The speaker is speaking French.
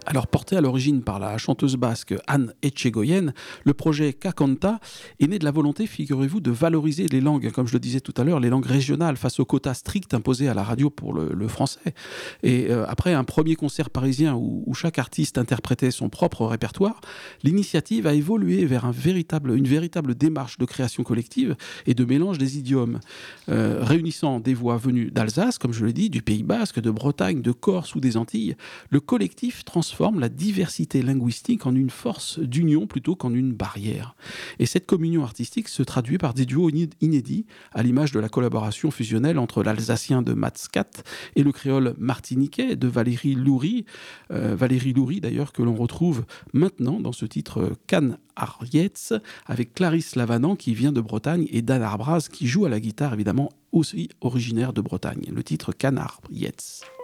Alors, porté à l'origine par la chanteuse basque Anne Etchegoyen, le projet Kakanta est né de la volonté, figurez-vous, de valoriser les langues, comme je le disais tout à l'heure, les langues régionales face aux quotas stricts imposés à la radio pour le français. Et après un premier concert parisien où chaque artiste interprétait son propre répertoire, l'initiative a évolué vers une véritable démarche de création collective et de mélange des idiomes, réunissant des voix venues d'Alsace, comme je l'ai dit, du Pays Basque, de Bretagne, de Corse ou des Antilles. Le collectif transforme la diversité linguistique en une force d'union plutôt qu'en une barrière. Et cette communion artistique se traduit par des duos inédits, à l'image de la collaboration fusionnelle entre l'alsacien de Mats Kat et le créole martiniquais de Valérie Loury. Valérie Loury, d'ailleurs, que l'on retrouve maintenant dans ce titre Can Arrietz, avec Clarisse Lavanant qui vient de Bretagne et Dan Arbraz qui joue à la guitare, évidemment aussi originaire de Bretagne. Le titre Can Arrietz.